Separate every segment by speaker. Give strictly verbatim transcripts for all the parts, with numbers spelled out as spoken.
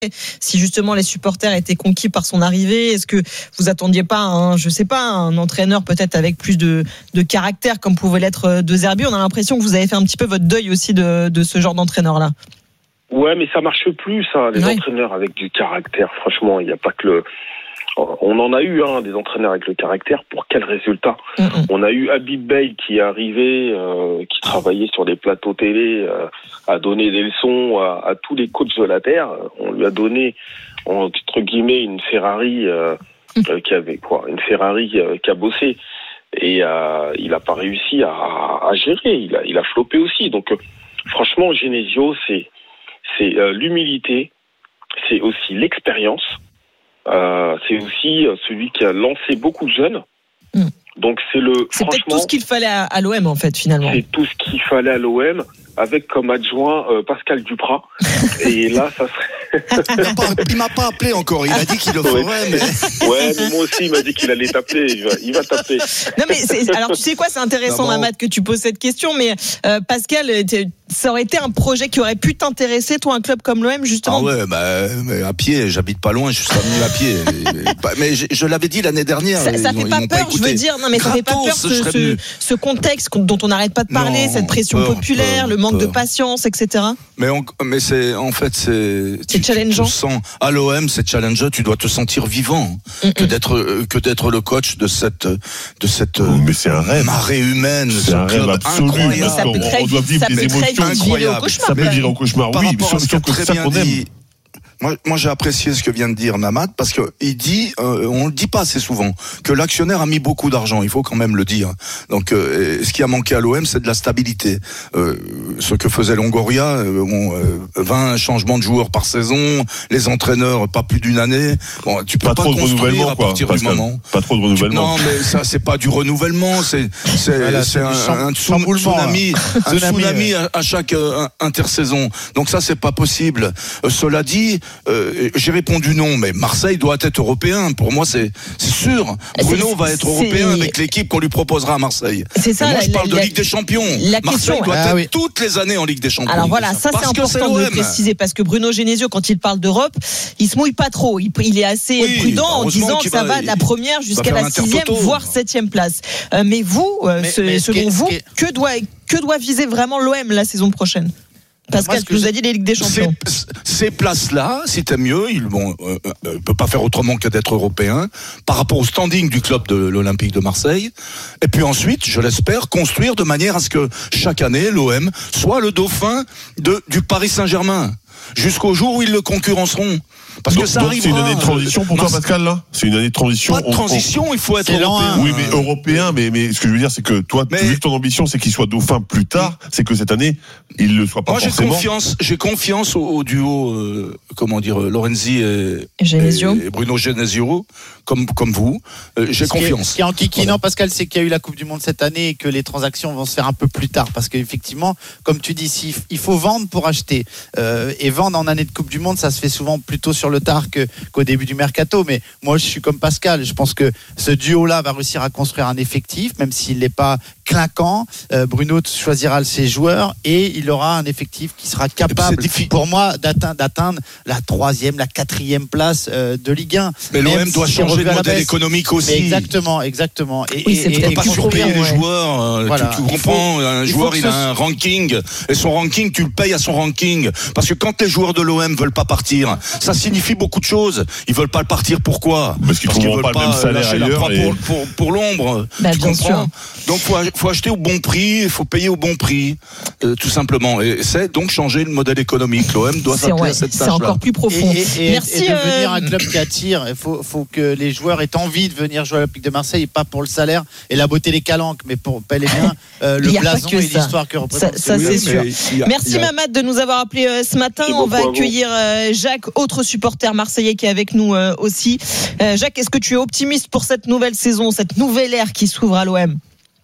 Speaker 1: Si justement les supporters étaient conquis par son arrivée, est-ce que vous attendiez pas un, je sais pas, un entraîneur peut-être avec plus de, de caractère comme pouvait l'être De Zerbi? On a l'impression que vous avez fait un petit peu votre deuil aussi de, de ce genre d'entraîneur-là.
Speaker 2: Ouais, mais ça marche plus, ça, les ouais. entraîneurs avec du caractère. Franchement, il n'y a pas que le... On en a eu hein, des entraîneurs avec le caractère. Pour quel résultat? Mm-hmm. On a eu Habib Beye qui est arrivé, euh, qui travaillait sur des plateaux télé, euh, à donner des leçons à, à tous les coachs de la terre. On lui a donné, entre guillemets, une Ferrari euh, mm-hmm. euh, qui avait quoi, une Ferrari euh, qui a bossé. Et euh, il n'a pas réussi à, à gérer. Il a, il a floppé aussi. Donc, euh, franchement, Genesio, c'est, c'est euh, l'humilité, c'est aussi l'expérience. Euh, c'est aussi celui qui a lancé beaucoup de jeunes. Mmh. Donc c'est le.
Speaker 1: C'est peut-être tout ce qu'il fallait à, à l'O M en fait finalement.
Speaker 2: C'est tout ce qu'il fallait à l'O M, avec comme adjoint euh, Pascal Duprat. Et là, ça serait.
Speaker 3: il, pas, il m'a pas appelé encore. Il a dit qu'il le ferait,
Speaker 2: ouais.
Speaker 3: mais.
Speaker 2: Ouais, mais moi aussi, il m'a dit qu'il allait taper. Il va, il va taper.
Speaker 1: Non mais c'est, alors tu sais quoi, c'est intéressant, Mamad, que tu poses cette question, mais euh, Pascal, ça aurait été un projet qui aurait pu t'intéresser, toi, un club comme l'O M, justement.
Speaker 3: Ah ouais, bah, mais à pied, j'habite pas loin, je serais venu à pied. Mais je, je l'avais dit l'année dernière.
Speaker 1: Ça, ça fait pas peur, pas je veux dire. Non, mais ça fait pas peur ce, ce, ce contexte dont on n'arrête pas de parler, non, cette pression peur, populaire, peur, le manque peur. de patience, et cetera.
Speaker 3: Mais, on, mais c'est, en fait, c'est.
Speaker 1: C'est tu, challengeant.
Speaker 3: Tu te sens, à l'O M, c'est challengeant. Tu dois te sentir vivant, mm-mm. que d'être, que d'être le coach de cette, de cette.
Speaker 4: Oh, mais c'est un rêve.
Speaker 3: Marée humaine.
Speaker 4: C'est un rêve absolu.
Speaker 1: Mais ça peut très vite, ça peut très vite virer au cauchemar.
Speaker 4: Ça peut virer au cauchemar, oui. Mais surtout que ça qu'on aime.
Speaker 3: Moi, moi, j'ai apprécié ce que vient de dire Mamad parce que il dit, euh, on le dit pas assez souvent, que l'actionnaire a mis beaucoup d'argent. Il faut quand même le dire. Donc, euh, ce qui a manqué à l'O M, c'est de la stabilité. Euh, ce que faisait Longoria, euh, bon, euh, vingt changements de joueurs par saison, les entraîneurs pas plus d'une année. Bon, tu peux pas,
Speaker 4: pas trop
Speaker 3: construire
Speaker 4: de
Speaker 3: à partir
Speaker 4: quoi,
Speaker 3: du moment.
Speaker 4: Pas trop de renouvellement.
Speaker 3: Tu, non, mais ça, c'est pas du renouvellement. C'est, c'est,
Speaker 5: voilà,
Speaker 3: c'est, c'est un, un tsunami, un tsunami à, à chaque euh, intersaison. Donc ça, c'est pas possible. Euh, cela dit. Euh, j'ai répondu non, mais Marseille doit être européen. Pour moi, c'est, c'est sûr. Bruno c'est, va être européen c'est... avec l'équipe qu'on lui proposera à Marseille.
Speaker 1: C'est ça.
Speaker 3: Et moi,
Speaker 1: la,
Speaker 3: je parle
Speaker 1: la,
Speaker 3: de Ligue des Champions.
Speaker 1: La
Speaker 3: Marseille
Speaker 1: question,
Speaker 3: doit
Speaker 1: ah,
Speaker 3: être
Speaker 1: oui.
Speaker 3: toutes les années en Ligue des Champions.
Speaker 1: Alors voilà, ça
Speaker 3: parce
Speaker 1: c'est important
Speaker 3: c'est
Speaker 1: de le préciser parce que Bruno Genesio, quand il parle d'Europe, il se mouille pas trop. Il, il est assez oui, prudent en disant que ça va, va de la première jusqu'à la sixième, voire septième place. Euh, mais vous, euh, mais, ce, mais selon vous, que, que doit que doit viser vraiment l'O M la saison prochaine? Pascal, tu nous as dit les Ligues des Champions.
Speaker 3: Ces, ces places-là, si t'aimes mieux, ils bon, euh, euh, peut pas faire autrement que d'être européen par rapport au standing du club de l'Olympique de Marseille. Et puis ensuite, je l'espère, construire de manière à ce que chaque année, l'O M soit le dauphin de, du Paris Saint-Germain. Jusqu'au jour où ils le concurrenceront. Parce
Speaker 4: donc,
Speaker 3: que ça
Speaker 4: donc
Speaker 3: arrivera.
Speaker 4: C'est une année de transition pour toi, Pascal, là? C'est une année de transition.
Speaker 3: Pas de transition, on, on... il faut être c'est européen.
Speaker 4: Oui, mais européen, mais, mais ce que je veux dire, c'est que toi, mais... vu que ton ambition, c'est qu'il soit dauphin plus tard, c'est que cette année, il le soit pas
Speaker 3: Moi,
Speaker 4: forcément.
Speaker 3: Moi, j'ai confiance, j'ai confiance au, au duo, euh, comment dire, Lorenzi et,
Speaker 1: Genesio.
Speaker 3: et Bruno Genesio, comme, comme vous. Euh, j'ai
Speaker 5: ce
Speaker 3: confiance.
Speaker 5: Qui est, ce qui est enquiquinant, voilà. Pascal, c'est qu'il y a eu la Coupe du Monde cette année et que les transactions vont se faire un peu plus tard. Parce qu'effectivement, comme tu dis, si, il faut vendre pour acheter. Euh, et vendre en année de Coupe du Monde, ça se fait souvent plutôt sur le tard que, qu'au début du mercato. Mais moi, je suis comme Pascal. Je pense que ce duo-là va réussir à construire un effectif, même s'il n'est pas clinquant. Euh, Bruno choisira ses joueurs et il aura un effectif qui sera capable, pour moi, d'atteindre, d'atteindre la troisième, la quatrième place euh, de Ligue un.
Speaker 3: Mais l'O M doit si changer de modèle économique aussi.
Speaker 5: Mais exactement, exactement.
Speaker 1: Et, oui, c'est
Speaker 3: et, et pas surpayer les ouais. joueurs. Voilà. Tu, tu comprends, faut, un joueur, il, il a un ranking. Et son ranking, tu le payes à son ranking. Parce que quand les joueurs de l'O M veulent pas partir, ça signifie beaucoup de choses. Ils veulent pas le partir, pourquoi?
Speaker 4: Parce qu'ils ne veulent
Speaker 3: pas,
Speaker 4: pas le même salaire ailleurs.
Speaker 3: Et... Pour, pour, pour l'ombre.
Speaker 1: Bah,
Speaker 3: tu
Speaker 1: bien
Speaker 3: comprends
Speaker 1: sûr.
Speaker 3: Donc, faut, faut acheter au bon prix, il faut payer au bon prix, euh, tout simplement. Et c'est donc changer le modèle économique. L'O M doit s'appeler
Speaker 1: ouais,
Speaker 3: à cette
Speaker 1: c'est
Speaker 3: tâche-là.
Speaker 1: C'est encore plus profond.
Speaker 5: Et, et, et,
Speaker 1: Merci.
Speaker 5: Et devenir
Speaker 1: euh...
Speaker 5: un club qui attire. Il faut, faut que les joueurs aient envie de venir jouer à l'Olympique de Marseille, et pas pour le salaire et la beauté des calanques, mais pour bel et bien euh, le blason et ça. L'histoire que représente.
Speaker 1: Ça, ça
Speaker 5: oui,
Speaker 1: c'est sûr.
Speaker 3: A,
Speaker 1: Merci Mamad de nous avoir appelé euh, ce matin. On va accueillir euh, Jacques, autre supporter marseillais qui est avec nous euh, aussi. Euh, Jacques, est-ce que tu es optimiste pour cette nouvelle saison, cette nouvelle ère qui s'ouvre à l'O M?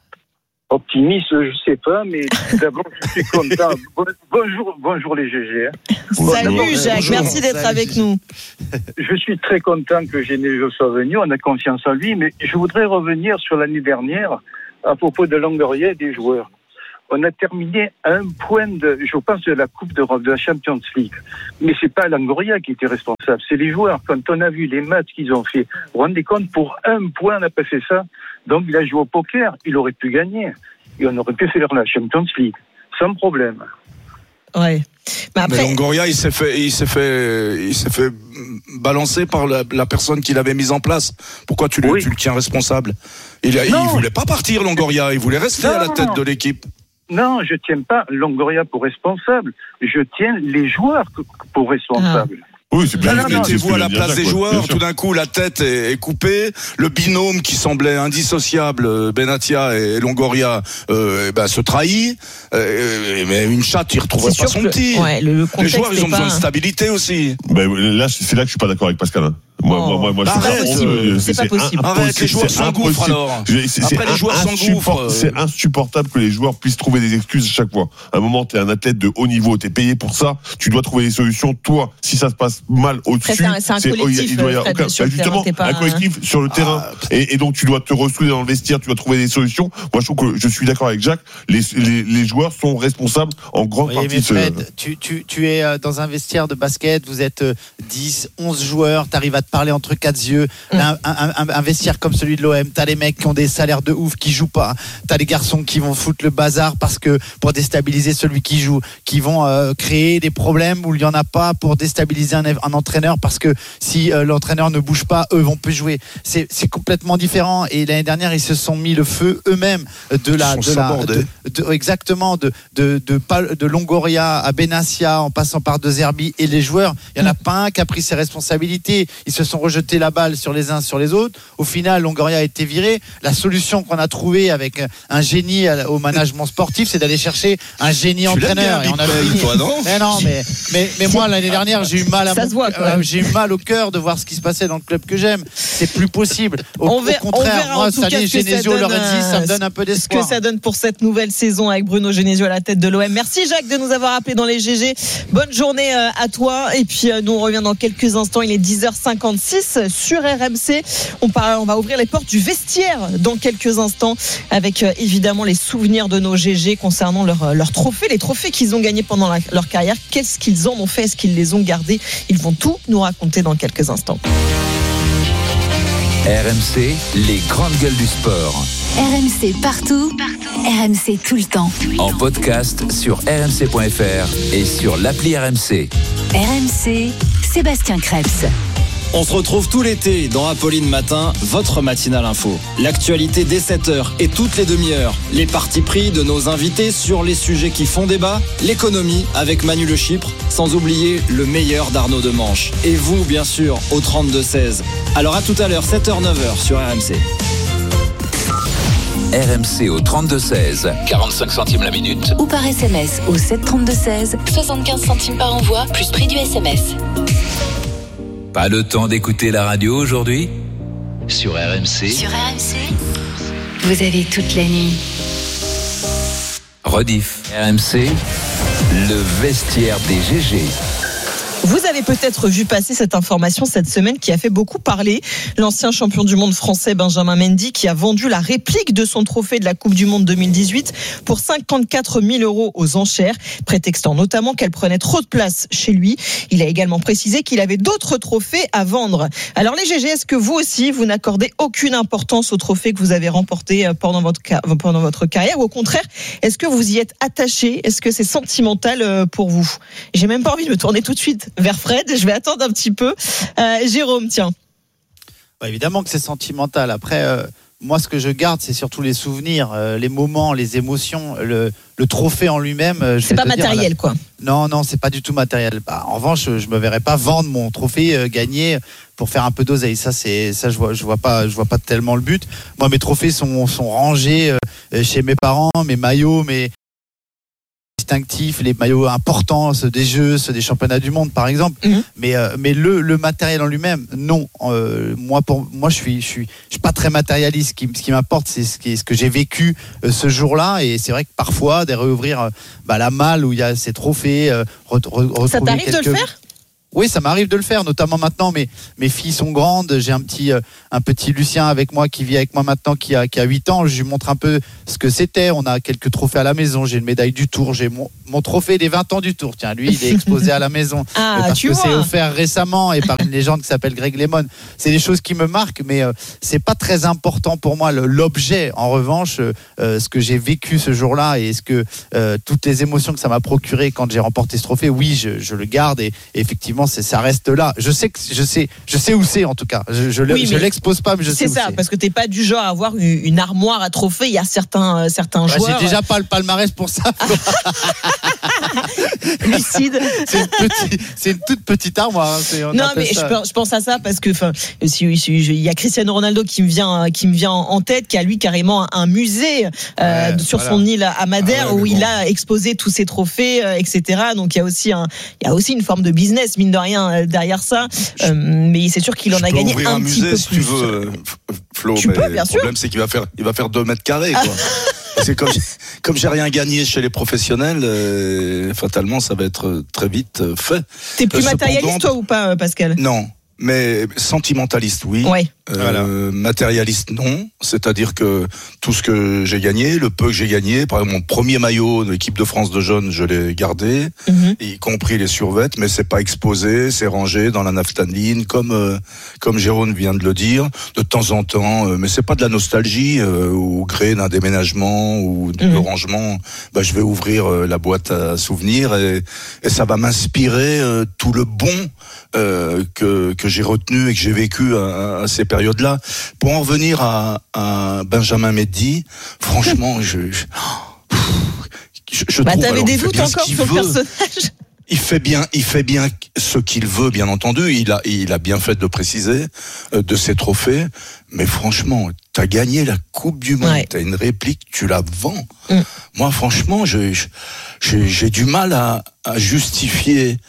Speaker 6: Optimiste, je sais pas, mais d'abord je suis content. Bonjour, bonjour les G G. Hein.
Speaker 1: Salut Jacques, bonjour. Merci d'être Salut. avec nous.
Speaker 6: Je suis très content que Genesio soit venu, on a confiance en lui, mais je voudrais revenir sur l'année dernière à propos de Longoria et des joueurs. on a terminé à un point de, je pense, de la Coupe d'Europe, de la Champions League. Mais c'est pas Longoria qui était responsable, c'est les joueurs. Quand on a vu les matchs qu'ils ont fait, vous vous rendez compte, pour un point, on n'a pas fait ça. Donc, il a joué au poker, il aurait pu gagner. Et on aurait pu faire la Champions League, sans problème.
Speaker 1: Ouais. Mais après,
Speaker 3: mais Longoria, il s'est fait, il s'est fait, il s'est fait balancer par la, la personne qui l'avait mise en place. Pourquoi tu le, oui. tu le tiens responsable? Il, a, il voulait pas partir, Longoria. Il voulait rester non, à la tête de l'équipe.
Speaker 6: Non, je tiens pas Longoria pour responsable. Je tiens les joueurs pour responsables. Ah.
Speaker 4: Oui, c'est bien.
Speaker 3: Mettez-vous à la place des joueurs, tout d'un coup la tête est, est coupée, le binôme qui semblait indissociable, Benatia et Longoria, euh, ben, se trahit, euh, mais une chatte il retrouverait pas son petit.
Speaker 1: Ouais, le
Speaker 3: les joueurs ils ont besoin un... de stabilité aussi.
Speaker 4: Ben, là c'est là que je suis pas d'accord avec Pascal. Moi,
Speaker 1: oh.
Speaker 4: moi, moi,
Speaker 1: bah,
Speaker 4: je
Speaker 1: arrête, c'est, c'est, c'est pas possible.
Speaker 3: Arrête, les joueurs s'engouffrent alors.
Speaker 4: C'est, c'est, Après, les joueurs s'engouffrent. C'est insupportable que les joueurs puissent trouver des excuses à chaque fois. À un moment, t'es un athlète de haut niveau, t'es payé pour ça, tu dois trouver des solutions. Toi, si ça se passe mal au-dessus,
Speaker 1: c'est un, c'est un collectif, il doit y avoir aucun,
Speaker 4: bah, justement, un, un collectif sur le ah, terrain. Et, et donc, tu dois te ressouder dans le vestiaire, tu dois trouver des solutions. Moi, je trouve que je suis d'accord avec Jacques. Les, les, les joueurs sont responsables en grande oui, partie.
Speaker 5: Mais Fred, ce... tu, tu, tu es dans un vestiaire de basket, vous êtes dix, onze joueurs, t'arrives à te parler entre quatre yeux. Mmh. Un, un, un, un vestiaire comme celui de l'O M, t'as les mecs qui ont des salaires de ouf, qui jouent pas. T'as les garçons qui vont foutre le bazar parce que pour déstabiliser celui qui joue, qui vont euh, créer des problèmes où il y en a pas pour déstabiliser un, un entraîneur parce que si euh, l'entraîneur ne bouge pas, eux vont plus jouer. C'est, c'est complètement différent. Et l'année dernière, ils se sont mis le feu eux-mêmes de la, de la, de, de, exactement de de de, de, de Longoria à Benassia en passant par De Zerbi et les joueurs. Il y en a mmh. pas un qui a pris ses responsabilités. Ils se sont rejetés la balle sur les uns sur les autres. Au final, Longoria a été viré. La solution qu'on a trouvée avec un génie au management sportif, c'est d'aller chercher un génie tu entraîneur. Et on a fini.
Speaker 3: Toi, non
Speaker 5: mais non, mais mais mais moi l'année dernière, j'ai eu mal à
Speaker 1: mon,
Speaker 5: voit, euh, j'ai eu mal au cœur de voir ce qui se passait dans le club que j'aime. C'est plus possible. Au,
Speaker 1: on ver,
Speaker 5: au contraire, moi cette année, Genesio Lorenzi, ça me donne un peu d'espoir.
Speaker 1: Ce que ça donne pour cette nouvelle saison avec Bruno Genesio à la tête de l'O M. Merci Jacques de nous avoir appelé dans les G G. Bonne journée à toi. Et puis nous on revient dans quelques instants. Il est dix heures cinquante-six sur R M C. On, parle, on va ouvrir les portes du vestiaire dans quelques instants avec euh, évidemment les souvenirs de nos G G concernant leurs leur trophées, les trophées qu'ils ont gagnés pendant la, leur carrière. Qu'est-ce qu'ils en ont fait? Est-ce qu'ils les ont gardés? Ils vont tout nous raconter dans quelques instants.
Speaker 7: R M C, les grandes gueules du sport.
Speaker 8: R M C partout, partout. R M C tout le temps.
Speaker 7: En podcast sur r m c point f r et sur l'appli R M C.
Speaker 8: R M C, Sébastien Krebs.
Speaker 9: On se retrouve tout l'été dans Apolline Matin, votre matinale info. L'actualité dès sept heures et toutes les demi-heures. Les partis pris de nos invités sur les sujets qui font débat. L'économie avec Manu Le Chypre, sans oublier le meilleur d'Arnaud Demanche. Et vous, bien sûr, au trente-deux seize. Alors à tout à l'heure, sept heures neuf heures sur R M C.
Speaker 7: R M C au trente-deux seize, quarante-cinq centimes la minute.
Speaker 8: Ou par S M S au sept trente-deux seize, soixante-quinze centimes par envoi, plus prix du S M S.
Speaker 7: Pas le temps d'écouter la radio aujourd'hui? Sur R M C.
Speaker 8: Sur R M C, vous avez toute la nuit.
Speaker 7: Rediff. R M C, le vestiaire des G G.
Speaker 1: Vous avez peut-être vu passer cette information cette semaine qui a fait beaucoup parler. L'ancien champion du monde français Benjamin Mendy qui a vendu la réplique de son trophée de la Coupe du Monde deux mille dix-huit pour cinquante-quatre mille euros aux enchères, prétextant notamment qu'elle prenait trop de place chez lui. Il a également précisé qu'il avait d'autres trophées à vendre. Alors les G G, est-ce que vous aussi, vous n'accordez aucune importance aux trophées que vous avez remportés pendant votre, pendant votre carrière, ou au contraire, est-ce que vous y êtes attaché? Est-ce que c'est sentimental pour vous? J'ai même pas envie de me tourner tout de suite vers Fred, je vais attendre un petit peu. Euh, Jérôme, tiens.
Speaker 5: Bah, évidemment que c'est sentimental. Après, euh, moi, ce que je garde, c'est surtout les souvenirs, euh, les moments, les émotions, le, le trophée en lui-même. Euh, je
Speaker 1: c'est pas matériel,
Speaker 5: dire,
Speaker 1: quoi.
Speaker 5: Non, non, c'est pas du tout matériel. Bah, en revanche, je me verrais pas vendre mon trophée euh, gagné pour faire un peu d'oseille. Ça, c'est ça, je vois, je vois pas, je vois pas tellement le but. Moi, mes trophées sont, sont rangés euh, chez mes parents, mes maillots, mes distinctifs, les maillots importants, ceux des Jeux, ceux des championnats du monde par exemple, mmh. mais euh, mais le le matériel en lui-même, non. Euh, moi pour moi je suis je suis je suis pas très matérialiste. Ce qui, ce qui m'importe, c'est ce qui ce que j'ai vécu euh, ce jour-là, et c'est vrai que parfois de réouvrir euh, bah, la malle où il y a ces trophées, euh, re, re,
Speaker 1: ça t'arrive
Speaker 5: quelques...
Speaker 1: de le faire?
Speaker 5: Oui, ça m'arrive de le faire, notamment maintenant. Mes, mes filles sont grandes. J'ai un petit, euh, un petit Lucien avec moi qui vit avec moi maintenant, qui a, qui a huit ans. Je lui montre un peu ce que c'était. On a quelques trophées à la maison. J'ai une médaille du Tour. J'ai mon, mon trophée des vingt ans du Tour. Tiens, lui, il est exposé à la maison.
Speaker 1: Ah,
Speaker 5: parce
Speaker 1: tu
Speaker 5: que
Speaker 1: vois.
Speaker 5: c'est offert récemment et par une légende qui s'appelle Greg Lemon. C'est des choses qui me marquent, mais euh, c'est pas très important pour moi. Le, l'objet, en revanche, euh, ce que j'ai vécu ce jour-là et ce que euh, toutes les émotions que ça m'a procuré quand j'ai remporté ce trophée, oui, je, je le garde et, et effectivement, c'est, ça reste là. Je sais que je sais, je sais où c'est en tout cas. Je, je, oui, je l'expose pas, mais je sais où c'est.
Speaker 1: C'est ça, parce que t'es pas du genre à avoir une, une armoire à trophées. Il y a certains, euh, certains
Speaker 5: bah,
Speaker 1: joueurs.
Speaker 5: J'ai déjà pas le palmarès pour ça.
Speaker 1: Lucide.
Speaker 5: C'est une, petite, c'est une toute petite armoire. Hein, c'est,
Speaker 1: non, mais je, je pense à ça parce que, enfin, si, si, il y a Cristiano Ronaldo qui me vient, qui me vient en tête, qui a lui carrément un, un musée euh, ouais, sur voilà. son île à Madère ah ouais, où il bon. a exposé tous ses trophées, euh, et cetera. Donc il y a aussi un, il y a aussi une forme de business mine de rien euh, derrière ça. Euh, mais c'est sûr qu'il en
Speaker 3: je
Speaker 1: a gagné un,
Speaker 3: un
Speaker 1: petit
Speaker 3: musée,
Speaker 1: peu
Speaker 3: si
Speaker 1: plus.
Speaker 3: Tu veux, Flo,
Speaker 1: tu
Speaker 3: mais
Speaker 1: peux, bien
Speaker 3: le
Speaker 1: sûr.
Speaker 3: problème c'est qu'il va faire, il va faire deux mètres carrés. Quoi. C'est comme, comme j'ai rien gagné chez les professionnels, euh, fatalement ça va être très vite fait.
Speaker 1: T'es plus euh, matérialiste toi ou pas, Pascal?
Speaker 3: Non. Mais sentimentaliste, oui.
Speaker 1: Ouais.
Speaker 3: Euh, voilà. Matérialiste, non. C'est-à-dire que tout ce que j'ai gagné, le peu que j'ai gagné, par exemple mon premier maillot de l'équipe de France de jeunes, je l'ai gardé, mm-hmm. y compris les survêtements, mais c'est pas exposé, c'est rangé dans la naphtaline, comme euh, comme Jérôme vient de le dire, de temps en temps. Euh, mais c'est pas de la nostalgie. Euh, au gré d'un déménagement ou de mm-hmm. rangement, bah je vais ouvrir euh, la boîte à souvenirs et, et ça va m'inspirer euh, tout le bon euh, que que j'ai retenu et que j'ai vécu à, à ces périodes-là. Pour en revenir à, à Benjamin Mendy, franchement, je, je, je, je
Speaker 1: bah,
Speaker 3: trouve.
Speaker 1: T'avais alors, des doutes encore sur le personnage.
Speaker 3: Il fait bien, il fait bien ce qu'il veut, bien entendu. Il a, il a bien fait de le préciser euh, de ses trophées. Mais franchement, t'as gagné la Coupe du Monde. Ouais. T'as une réplique, tu la vends. Mm. Moi, franchement, j'ai, j'ai, j'ai du mal à, à justifier.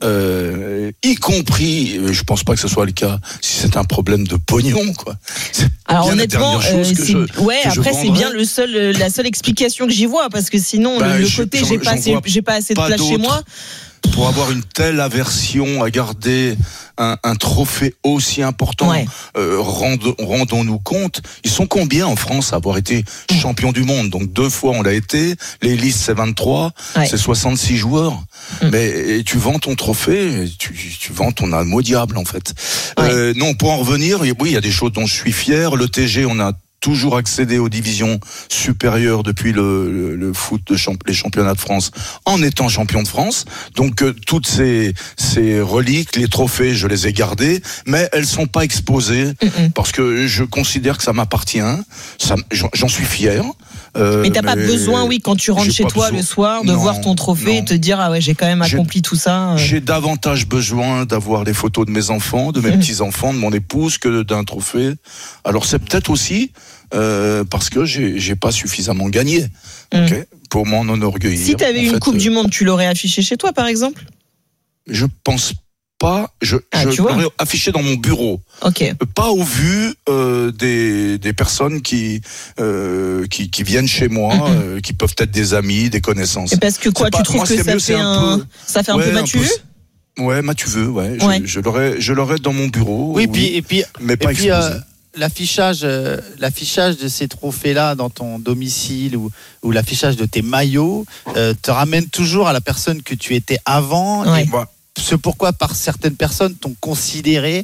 Speaker 3: Euh, y compris, je pense pas que ce soit le cas, si c'est un problème de pognon, quoi. C'est
Speaker 1: Alors
Speaker 3: bien
Speaker 1: honnêtement,
Speaker 3: la euh,
Speaker 1: c'est,
Speaker 3: je,
Speaker 1: ouais, après c'est bien
Speaker 3: le
Speaker 1: seul, la seule explication que j'y vois, parce que sinon bah, le, le côté je, j'ai pas assez, j'ai pas assez de place chez moi.
Speaker 3: Pour avoir une telle aversion à garder un, un trophée aussi important, ouais. euh, rendons, rendons-nous compte, ils sont combien en France à avoir été champion du monde? Donc deux fois on l'a été, les listes c'est vingt-trois, ouais. c'est soixante-six joueurs. Mm. Mais et tu vends ton trophée, tu, tu vends ton âme au diable en fait. Ouais. Euh, non, pour en revenir, oui, il y a des choses dont je suis fier. Le T G, on a toujours accédé aux divisions supérieures depuis le, le, le foot de champ, les championnats de France en étant champion de France. Donc euh, toutes ces, ces reliques, les trophées, je les ai gardés, mais elles sont pas exposées mm-hmm. parce que je considère que ça m'appartient. Ça, j'en, j'en suis fier.
Speaker 1: Euh, mais t'as mais pas besoin, oui, quand tu rentres chez toi besoin. le soir, de non, voir ton trophée non. et te dire ah ouais, j'ai quand même accompli j'ai, tout ça.
Speaker 3: J'ai davantage besoin d'avoir les photos de mes enfants, de mes mmh. petits enfants, de mon épouse que d'un trophée. Alors c'est peut-être aussi euh, parce que j'ai, j'ai pas suffisamment gagné, mmh. okay, pour m'en enorgueillir.
Speaker 1: Si t'avais une fait, Coupe euh, du Monde, tu l'aurais affichée chez toi, par exemple?
Speaker 3: Je pense pas. Je, ah, je l'aurais affiché dans mon bureau.
Speaker 1: Okay.
Speaker 3: Pas au vu euh, des des personnes qui euh, qui qui viennent chez moi, mm-hmm. euh, qui peuvent être des amis, des connaissances.
Speaker 1: Et parce que quoi, c'est tu pas, trouves moi, que ça, mieux, fait un, peu, ça fait un ouais, peu Mathieu?
Speaker 3: Ouais, Mathieu, ouais. ouais. Je, je l'aurais je l'aurais dans mon bureau.
Speaker 5: Oui, oui puis et puis
Speaker 3: mais pas
Speaker 5: et puis,
Speaker 3: exposé.
Speaker 5: Euh, L'affichage, euh, l'affichage de ces trophées-là dans ton domicile ou, ou l'affichage de tes maillots euh, te ramène toujours à la personne que tu étais avant.
Speaker 1: Ouais.
Speaker 5: Et ce pourquoi par certaines personnes t'ont considéré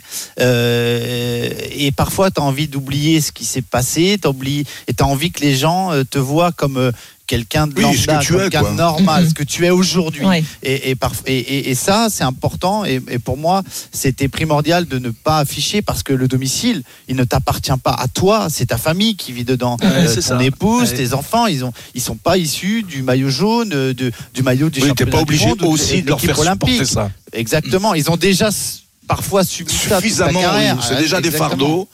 Speaker 5: euh, et parfois t'as envie d'oublier ce qui s'est passé, t'as oublié et t'as envie que les gens euh, te voient comme euh, quelqu'un de
Speaker 3: oui,
Speaker 5: lambda,
Speaker 3: comme quelqu'un
Speaker 5: de normal,
Speaker 1: mm-hmm.
Speaker 5: ce que tu es aujourd'hui.
Speaker 1: Ouais.
Speaker 5: Et, et, parf- et, et, et ça, c'est important. Et, et pour moi, c'était primordial de ne pas afficher parce que le domicile, il ne t'appartient pas à toi, c'est ta famille qui vit dedans.
Speaker 3: Ouais,
Speaker 5: euh,
Speaker 3: c'est
Speaker 5: ton
Speaker 3: ça.
Speaker 5: épouse,
Speaker 3: ouais.
Speaker 5: tes enfants, ils ont, ils sont pas issus du maillot jaune, de, du maillot du
Speaker 3: oui,
Speaker 5: championnat
Speaker 3: t'es pas obligé
Speaker 5: du monde,
Speaker 3: aussi de leur faire supporter ça.
Speaker 5: Exactement. Ils ont déjà parfois subi ça toute ta carrière.
Speaker 3: C'est déjà
Speaker 5: Exactement.
Speaker 3: des fardeaux.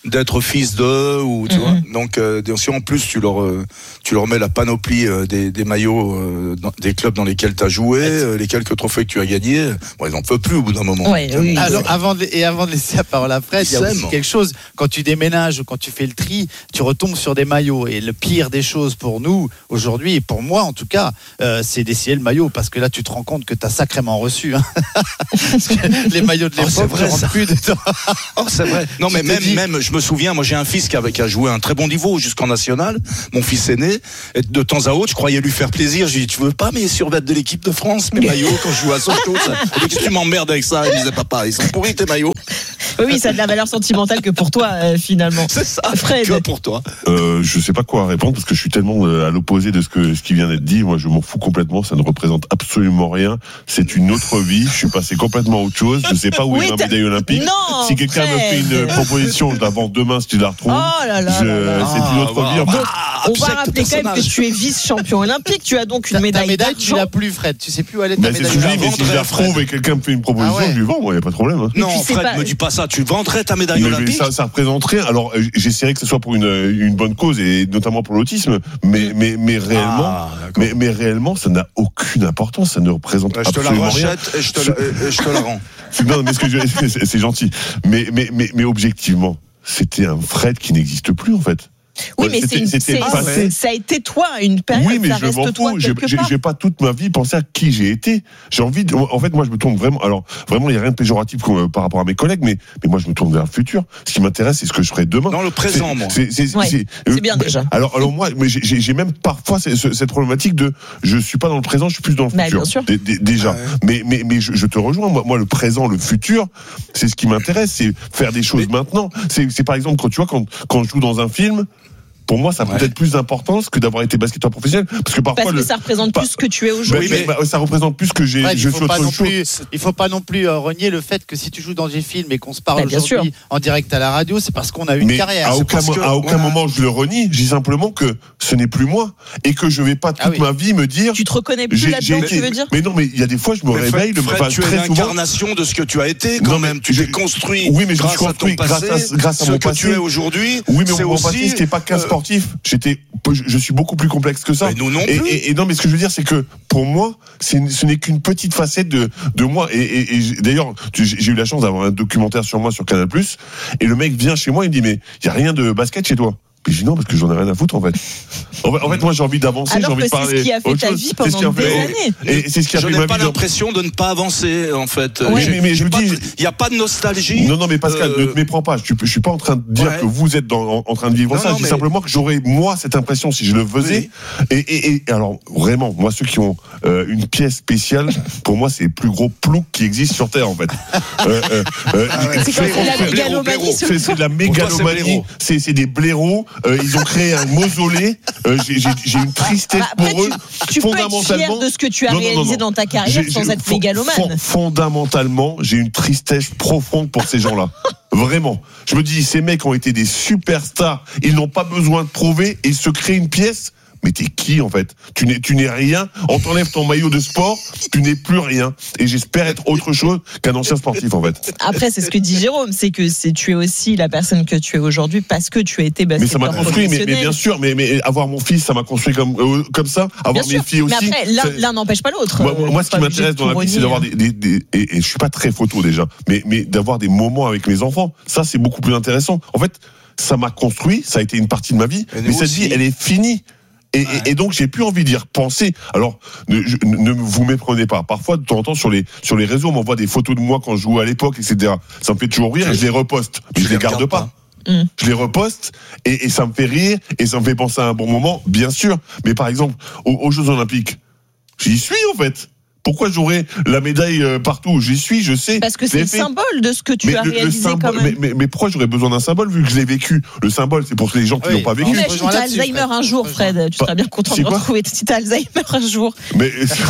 Speaker 3: d'être fils d'eux ou tu mm-hmm. vois. Donc euh, si en plus tu leur euh, tu leur mets la panoplie euh, des, des maillots euh, dans, des clubs dans lesquels tu as joué, euh, les quelques trophées que tu as gagnés, bon, ils n'en peuvent plus au bout d'un moment.
Speaker 5: Ouais, oui. Alors avant de, et avant de laisser la parole à Fred, il y a aussi quelque chose. Quand tu déménages ou quand tu fais le tri, tu retombes sur des maillots. Et le pire des choses pour nous aujourd'hui et pour moi en tout cas, euh, c'est d'essayer le maillot parce que là tu te rends compte que tu as sacrément reçu. Hein. Parce que les maillots de l'époque ne rentrent plus dedans.
Speaker 3: Oh, c'est vrai. Non mais même, dis... même, je me souviens, moi j'ai un fils qui a, qui a joué un très bon niveau jusqu'en national, mon fils aîné, et de temps à autre, je croyais lui faire plaisir. Je lui dis, tu veux pas mes survêtements de l'équipe de France, mes maillots quand je joue à Sochaux? Qu'est-ce que tu m'emmerdes avec ça? Il me disait, papa, ils sont pourris tes maillots.
Speaker 1: Oui, ça a de la valeur sentimentale que pour toi, euh, finalement.
Speaker 3: C'est ça.
Speaker 1: Fred.
Speaker 3: Que pour toi.
Speaker 4: Euh, je sais pas quoi répondre parce que je suis tellement à l'opposé de ce que ce qui vient d'être dit. Moi, je m'en fous complètement. Ça ne représente absolument rien. C'est une autre vie. Je suis passé complètement à autre chose. Je sais pas où oui, est ma médaille olympique.
Speaker 1: Non,
Speaker 4: si quelqu'un Fred. me fait une proposition, je la vends demain si tu la retrouves.
Speaker 1: Oh là là.
Speaker 4: Je...
Speaker 1: là, là.
Speaker 4: C'est une autre
Speaker 3: ah,
Speaker 4: vie.
Speaker 3: Bah,
Speaker 1: donc,
Speaker 3: ah,
Speaker 1: on va rappeler quand même que tu es vice-champion olympique. Tu as donc une
Speaker 5: ta,
Speaker 1: médaille.
Speaker 5: Ta médaille,
Speaker 1: d'argent.
Speaker 5: tu l'as plus, Fred. Tu sais plus où elle est. Ta
Speaker 4: mais
Speaker 5: médaille.
Speaker 4: C'est ce que je dis, mais si je la retrouve et quelqu'un me fait une proposition, ah ouais. je lui vends. Moi, y a pas de problème. Hein.
Speaker 3: Non,
Speaker 1: Fred,
Speaker 3: pas... me dis pas ça. Tu vendrais ta médaille
Speaker 4: mais,
Speaker 3: olympique.
Speaker 4: Mais ça, ça représente rien. Alors, j'essaierai que ce soit pour une, une bonne cause et notamment pour l'autisme, mais, mais, mais réellement, ah, mais, mais réellement, ça n'a aucune importance. Ça ne représente
Speaker 3: ouais,
Speaker 4: absolument rien.
Speaker 3: Je te la rachète et je te la, et je te la rends.
Speaker 4: Non, mais ce que je, c'est, c'est gentil. Mais, mais, mais, mais objectivement, c'était un Fred qui n'existe plus en fait.
Speaker 1: Oui, mais c'est, c'est, c'est ah, ouais. ça a été toi une période.
Speaker 4: Oui, mais
Speaker 1: ça
Speaker 4: je
Speaker 1: reste
Speaker 4: m'en
Speaker 1: toi
Speaker 4: fous. J'ai, j'ai, j'ai pas toute ma vie pensé à qui j'ai été. J'ai envie de, en fait, moi, je me tourne vraiment. Alors, vraiment, il y a rien de péjoratif euh, par rapport à mes collègues, mais, mais moi, je me tourne vers le futur. Ce qui m'intéresse, c'est ce que je ferai demain.
Speaker 3: Dans le présent,
Speaker 4: c'est,
Speaker 3: moi.
Speaker 4: C'est, c'est,
Speaker 1: ouais,
Speaker 4: c'est,
Speaker 1: c'est, c'est bien euh, déjà.
Speaker 4: Alors, alors moi, mais j'ai, j'ai même parfois cette problématique de, je suis pas dans le présent, je suis plus dans le
Speaker 1: bah,
Speaker 4: futur.
Speaker 1: Bien sûr.
Speaker 4: D- d- déjà, ouais. mais, mais, mais je, je te rejoins. Moi, moi, le présent, le futur, c'est ce qui m'intéresse, c'est faire des choses mais... maintenant. C'est, c'est par exemple quand tu vois quand, quand je joue dans un film. Pour moi, ça a ouais. peut-être plus d'importance que d'avoir été basketteur professionnel, parce que parfois
Speaker 1: parce que
Speaker 4: le...
Speaker 1: ça représente plus ce que tu es aujourd'hui.
Speaker 4: Mais, mais, mais ça représente plus que j'ai.
Speaker 5: Ouais,
Speaker 4: je suis autre chose.
Speaker 5: Plus, il faut pas non plus euh, renier le fait que si tu joues dans des films et qu'on se parle
Speaker 1: bah,
Speaker 5: aujourd'hui en direct à la radio, c'est parce qu'on a eu une
Speaker 4: mais
Speaker 5: carrière.
Speaker 4: À aucun,
Speaker 5: que,
Speaker 4: à aucun
Speaker 5: voilà.
Speaker 4: moment je le renie. Je dis simplement que ce n'est plus moi et que je vais pas toute ah oui. ma vie me dire.
Speaker 1: Tu te reconnais plus j'ai, là-dedans, j'ai été... tu veux dire?
Speaker 4: Mais non, mais il y a des fois je me mais réveille.
Speaker 3: Fred, Fred, tu es l'incarnation de ce que tu as été quand même. Tu t'es construit.
Speaker 4: Oui, mais je me suis construit grâce à mon passé.
Speaker 3: Ce que tu es aujourd'hui.
Speaker 4: Oui, mais mon passé c'était pas qu'un sportif. J'étais je suis beaucoup plus complexe que ça.
Speaker 3: Mais nous non
Speaker 4: et,
Speaker 3: plus.
Speaker 4: Et, et non, mais ce que je veux dire, c'est que pour moi, c'est, ce n'est qu'une petite facette de, de moi. Et, et, et d'ailleurs, j'ai eu la chance d'avoir un documentaire sur moi sur Canal+. Et le mec vient chez moi, il me dit, mais il y a rien de basket chez toi. Puis je dis non, parce que j'en ai rien à foutre en fait. En fait, en fait moi j'ai envie d'avancer,
Speaker 1: alors
Speaker 4: j'ai envie de parler.
Speaker 1: C'est ce qui a fait ta vie pendant des
Speaker 4: fait,
Speaker 1: années.
Speaker 4: Et c'est ce qui a
Speaker 3: je
Speaker 4: fait
Speaker 3: n'ai
Speaker 4: ma
Speaker 3: pas
Speaker 4: vie
Speaker 3: l'impression de ne pas avancer en fait.
Speaker 4: Ouais, mais, mais je dis,
Speaker 3: il n'y a pas de nostalgie.
Speaker 4: Non, non, mais Pascal, euh... ne te méprends pas. Je, je suis pas en train de dire ouais. que vous êtes dans, en, en train de vivre non, ça. Non, je dis mais... simplement que j'aurais moi cette impression si je le faisais. Oui. Et, et, et alors vraiment, moi ceux qui ont euh, une pièce spéciale, pour moi c'est le plus gros plouc qui existe sur Terre en fait. euh, euh, euh,
Speaker 1: ah ouais. C'est quoi, c'est la mégalomanie.
Speaker 4: C'est, c'est de la mégalomanie. C'est, c'est des blaireaux. Euh, ils ont créé un mausolée. Euh, j'ai, j'ai, j'ai une tristesse bah, après, pour eux.
Speaker 1: Tu, tu fondamentalement, peux être fier de ce que tu as non, réalisé non, non, non. dans ta carrière j'ai, sans j'ai, être fond, mégalomane. Fond,
Speaker 4: fondamentalement, j'ai une tristesse profonde pour ces gens-là. Vraiment. Je me dis, ces mecs ont été des superstars. Ils n'ont pas besoin de prouver et se créent une pièce. Mais t'es qui en fait ? Tu n'es, tu n'es rien. On t'enlève ton maillot de sport, tu n'es plus rien. Et j'espère être autre chose qu'un ancien sportif en fait.
Speaker 1: Après, c'est ce que dit Jérôme, c'est que c'est, tu es aussi la personne que tu es aujourd'hui parce que tu as été basketteur
Speaker 4: professionnel. Mais ça m'a construit, mais, mais bien sûr. Mais, mais avoir mon fils, ça m'a construit comme euh, comme ça. Avoir bien mes sûr. filles aussi.
Speaker 1: Mais après, l'un, l'un n'empêche pas l'autre.
Speaker 4: Moi, moi, moi ce qui m'intéresse dans la vie, c'est d'avoir des, des, des et, et je suis pas très photo déjà, mais mais d'avoir des moments avec mes enfants. Ça, c'est beaucoup plus intéressant. En fait, ça m'a construit. Ça a été une partie de ma vie. Mais cette vie, elle est finie. Et, ouais. et, et donc j'ai plus envie d'y repenser. Alors ne, je, ne vous méprenez pas. Parfois de temps en temps sur les sur les réseaux on m'envoie des photos de moi quand je jouais à l'époque, et cetera. Ça me fait toujours rire et je les reposte, mais je, je les garde pas. pas. Mmh. Je les reposte et, et ça me fait rire et ça me fait penser à un bon moment, bien sûr. Mais par exemple aux, aux Jeux Olympiques, j'y suis en fait. Pourquoi j'aurais la médaille partout ? J'y suis, je sais.
Speaker 1: Parce que c'est le fait. symbole de ce que tu mais as le, réalisé le symbole, quand même.
Speaker 4: Mais, mais, mais pourquoi j'aurais besoin d'un symbole vu que je l'ai vécu ? Le symbole, c'est pour les gens qui oui, l'ont pas vécu.
Speaker 1: Mais si t'as Alzheimer un jour, Fred, tu seras bien content de retrouver. Si t'as Alzheimer un jour.
Speaker 4: Mais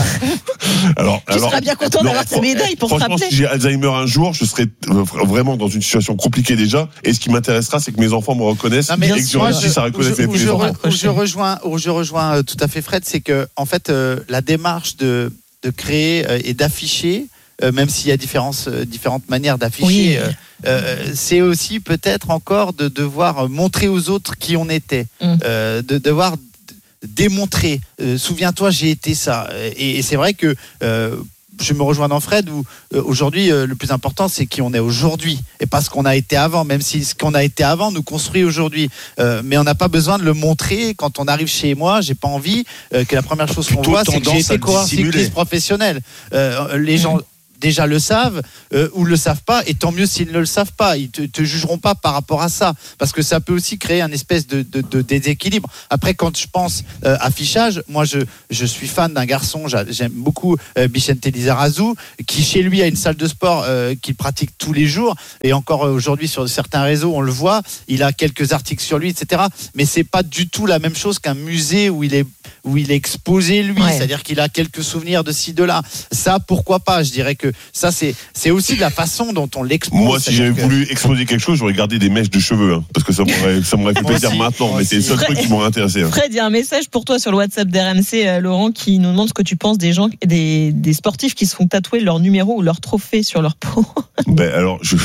Speaker 4: alors,
Speaker 1: tu alors, seras bien content non, d'avoir ta médaille pour te rappeler.
Speaker 4: Franchement, si j'ai Alzheimer un jour, je serai vraiment dans une situation compliquée déjà. Et ce qui m'intéressera, c'est que mes enfants me reconnaissent non, mais et que je réussisse à reconnaître mes petits enfants.
Speaker 5: Où je rejoins, où je rejoins tout à fait Fred, c'est que en fait, la démarche de de créer et d'afficher, euh, même s'il y a différentes, euh, différentes manières d'afficher, oui. euh, euh, c'est aussi peut-être encore de devoir montrer aux autres qui on était, mmh. euh, de devoir démontrer. Euh, souviens-toi, j'ai été ça. Et, et c'est vrai que euh, je me rejoins dans Fred où euh, aujourd'hui euh, le plus important c'est qui on est aujourd'hui et pas ce qu'on a été avant, même si ce qu'on a été avant nous construit aujourd'hui. Euh, mais on n'a pas besoin de le montrer. Quand on arrive chez moi, j'ai pas envie euh, que la première chose qu'on voit c'est que j'ai été coureur cycliste professionnel. Euh, les gens déjà le savent euh, ou le savent pas, et tant mieux s'ils ne le savent pas. Ils te, te jugeront pas par rapport à ça, parce que ça peut aussi créer un espèce de, de, de déséquilibre. Après, quand je pense euh, affichage, moi je, je suis fan d'un garçon, j'aime beaucoup euh, Bicente Lizarazu, qui chez lui a une salle de sport euh, qu'il pratique tous les jours, et encore euh, aujourd'hui sur certains réseaux on le voit, il a quelques articles sur lui, et cetera. Mais c'est pas du tout la même chose qu'un musée où il est où il est exposé lui, ouais. C'est-à-dire qu'il a quelques souvenirs de ci, de là. Ça, pourquoi pas? Je dirais que ça, c'est, c'est aussi de la façon dont on l'expose.
Speaker 4: Moi, si j'avais que... voulu exposer quelque chose, j'aurais gardé des mèches de cheveux, hein, parce que ça m'aurait, ça m'aurait fait plaisir aussi, maintenant, mais c'est le seul truc qui m'aurait intéressé. Hein.
Speaker 1: Fred, il y a un message pour toi sur le WhatsApp d'R M C, euh, Laurent, qui nous demande ce que tu penses des gens, des, des sportifs qui se font tatouer leur numéro ou leur trophée sur leur peau.
Speaker 4: Ben, alors, je...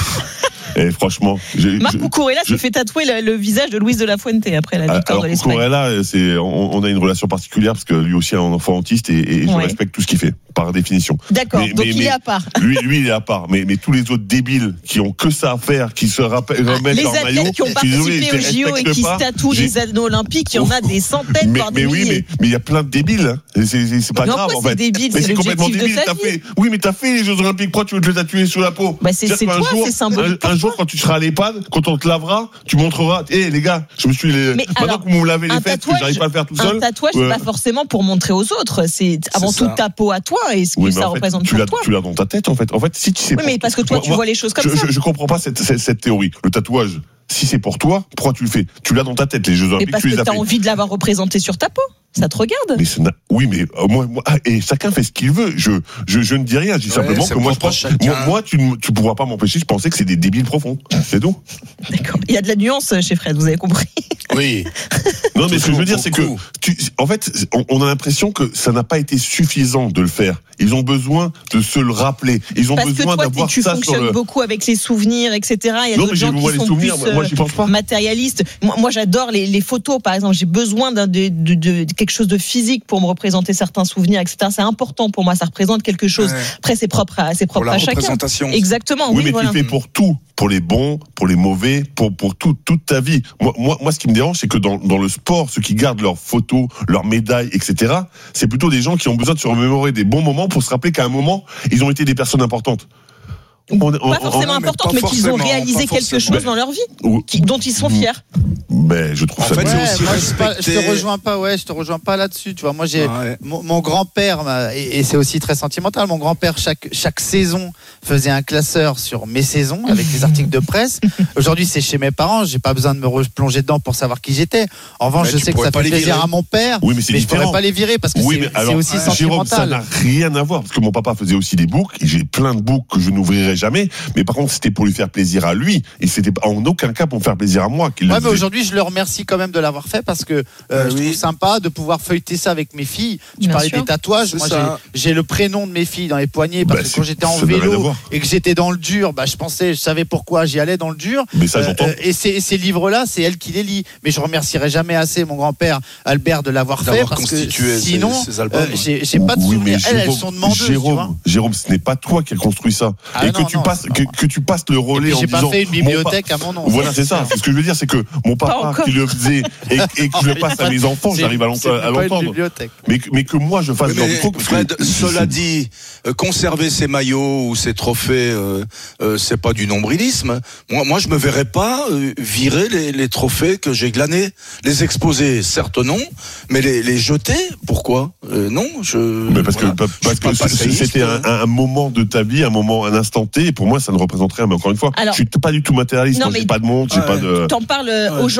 Speaker 4: Et franchement, j'ai,
Speaker 1: Marc Cucurella s'est fait tatouer le, le visage de Luis de la Fuente après la victoire
Speaker 4: alors,
Speaker 1: de l'Espagne.
Speaker 4: Cucurella, c'est, on, on a une relation particulière parce que lui aussi est un enfant autiste et, et je ouais. respecte tout ce qu'il fait par définition.
Speaker 1: D'accord,
Speaker 4: mais,
Speaker 1: donc
Speaker 4: mais,
Speaker 1: il
Speaker 4: mais,
Speaker 1: est à part.
Speaker 4: Lui, lui, il est à part. Mais, mais tous les autres débiles qui ont que ça à faire, qui se rappellent,
Speaker 1: ah,
Speaker 4: remettent leur maillot,
Speaker 1: les athlètes qui ont participé aux J O et qui se tatouent les anneaux olympiques, il y en a des centaines,
Speaker 4: mais,
Speaker 1: voire des
Speaker 4: mais
Speaker 1: milliers.
Speaker 4: Oui, mais il y a plein de débiles. Hein. C'est, c'est, c'est pas
Speaker 1: mais
Speaker 4: grave
Speaker 1: en,
Speaker 4: en fait.
Speaker 1: C'est débile,
Speaker 4: mais
Speaker 1: c'est,
Speaker 4: c'est complètement débile.
Speaker 1: De
Speaker 4: t'as fait, oui, mais t'as fait les Jeux Olympiques. Pourquoi tu veux te les tatouer sur la peau?
Speaker 1: Bah c'est, c'est toi,
Speaker 4: jour,
Speaker 1: c'est symbolique.
Speaker 4: Un, un jour, quand tu seras à l'EHPAD, quand on te lavera, tu montreras. Hé hey, les gars, je me suis. Les... Maintenant alors, que vous me lavez les fesses, que j'arrive pas à le faire tout seul.
Speaker 1: Un tatouage, ouais. c'est pas forcément pour montrer aux autres. C'est avant c'est tout ta peau à toi et ce que
Speaker 4: oui,
Speaker 1: ça représente pour toi.
Speaker 4: Tu l'as dans ta tête en fait. En fait, si tu sais.
Speaker 1: Oui, mais parce que toi,
Speaker 4: moi,
Speaker 1: tu vois les choses comme
Speaker 4: je,
Speaker 1: ça.
Speaker 4: Je, je comprends pas cette, cette, cette théorie. Le tatouage, si c'est pour toi, pourquoi tu le fais? Tu l'as dans ta tête, les Jeux Olympiques.
Speaker 1: Mais parce
Speaker 4: tu
Speaker 1: que
Speaker 4: les as
Speaker 1: t'as
Speaker 4: fait.
Speaker 1: envie de l'avoir représenté sur ta peau. Ça te regarde.
Speaker 4: Mais c'est, oui, mais euh, moi, moi ah, et chacun fait ce qu'il veut. Je, je, je ne dis rien. Je dis ouais, simplement que moi, je pense, moi, moi, tu ne tu pourras pas m'empêcher. Je pensais que c'est des débiles profonds. C'est tout.
Speaker 1: D'accord. Il y a de la nuance chez Fred. Vous avez compris.
Speaker 3: Oui.
Speaker 4: Non, mais ce que je veux dire, c'est que, tu, en fait, on, on a l'impression que ça n'a pas été suffisant de le faire. Ils ont besoin de se le rappeler. Ils ont
Speaker 1: Parce
Speaker 4: besoin
Speaker 1: que toi,
Speaker 4: d'avoir
Speaker 1: tu
Speaker 4: ça
Speaker 1: fonctionnes
Speaker 4: sur le...
Speaker 1: beaucoup avec les souvenirs, et cetera. Il y a
Speaker 4: non,
Speaker 1: d'autres gens qui sont
Speaker 4: souvenirs,
Speaker 1: plus
Speaker 4: moi, j'y pense pas.
Speaker 1: matérialistes. Moi, moi, j'adore les, les photos, par exemple. J'ai besoin d'un, de, de, de, de quelque chose de physique pour me représenter certains souvenirs, et cetera. C'est important pour moi. Ça représente quelque chose. Ouais. Après, c'est propre à, c'est propre
Speaker 3: pour
Speaker 1: à
Speaker 3: la
Speaker 1: chacun.
Speaker 3: Représentation.
Speaker 1: Exactement.
Speaker 4: Oui,
Speaker 1: oui
Speaker 4: mais
Speaker 1: voilà.
Speaker 4: tu fais pour tout, pour les bons, pour les mauvais, pour pour tout, toute ta vie. Moi, moi, moi, ce qui me dérange, c'est que dans dans le sport, ceux qui gardent leurs photos, leurs médailles, et cetera, c'est plutôt des gens qui ont besoin de se remémorer des bons moments pour se rappeler qu'à un moment, ils ont été des personnes importantes.
Speaker 1: On, on, pas forcément on, importantes, mais, mais qu'ils ont réalisé quelque chose dans leur vie, ouais. qui, dont ils sont fiers.
Speaker 4: Ben, je trouve
Speaker 5: en
Speaker 4: ça.
Speaker 5: Fait,
Speaker 4: bien.
Speaker 5: c'est aussi moi, respecter... je te rejoins pas, ouais, je te rejoins pas là-dessus. Tu vois, moi, j'ai ah ouais. mon, mon grand-père, et, et c'est aussi très sentimental. Mon grand-père, chaque chaque saison, faisait un classeur sur mes saisons avec les articles de presse. Aujourd'hui, c'est chez mes parents. J'ai pas besoin de me replonger dedans pour savoir qui j'étais. En revanche, mais je sais que ça fait plaisir virer. à mon père.
Speaker 4: Oui, mais, c'est
Speaker 5: mais je
Speaker 4: différent.
Speaker 5: pourrais pas les virer parce que oui, c'est, alors, c'est aussi euh, sentimental.
Speaker 4: Jérôme, ça n'a rien à voir parce que mon papa faisait aussi des boucles. J'ai plein de boucles que je n'ouvrirai jamais. Mais par contre, c'était pour lui faire plaisir à lui et c'était en aucun cas pour faire plaisir à moi. Qu'il
Speaker 5: ouais, mais aujourd'hui, je le remercie quand même de l'avoir fait parce que euh, oui. je trouve sympa de pouvoir feuilleter ça avec mes filles. Tu Bien parlais sûr. des tatouages. C'est moi, j'ai, j'ai le prénom de mes filles dans les poignets parce bah, que quand j'étais en vélo et que j'étais dans le dur, bah, je pensais, je savais pourquoi j'y allais dans le dur.
Speaker 4: Mais ça, j'entends. Euh,
Speaker 5: et ces, ces livres-là, c'est elle qui les lit. Mais je remercierai jamais assez mon grand-père Albert de l'avoir fait parce que sinon, ces, ces albums, euh, j'ai, j'ai pas de
Speaker 4: oui,
Speaker 5: souvenirs.
Speaker 4: Elles,
Speaker 5: elles sont demandeuses.
Speaker 4: Jérôme, Jérôme, ce n'est pas toi qui as construit ça.
Speaker 5: Ah
Speaker 4: et
Speaker 5: non,
Speaker 4: que tu
Speaker 5: non,
Speaker 4: passes, que, que tu passes le relais en
Speaker 5: disant. J'ai pas fait une bibliothèque
Speaker 4: pa-
Speaker 5: à mon nom.
Speaker 4: Voilà, c'est ça. Ce que je veux dire, c'est que mon papa qui le faisait et, et que je le passe à mes enfants, j'arrive à l'entendre. Mais, mais que moi, je fasse.
Speaker 3: Mais Fred, cela dit, conserver ces maillots ou ces trophées, euh, euh, c'est pas du nombrilisme. Moi, moi, je me verrais pas euh, virer les, les trophées que j'ai glanés, les exposer, certes non, mais les, les jeter. Pourquoi euh, Non, je.
Speaker 4: Mais parce voilà, que parce que passéiste, c'était un, un moment de ta vie, un moment, un instant T. Et pour moi, ça ne représente rien. Mais encore une fois, alors, je suis pas du tout matérialiste. Non, j'ai pas de monde, j'ai
Speaker 1: ouais.
Speaker 4: pas de.
Speaker 1: T'en parles ouais, aujourd'hui.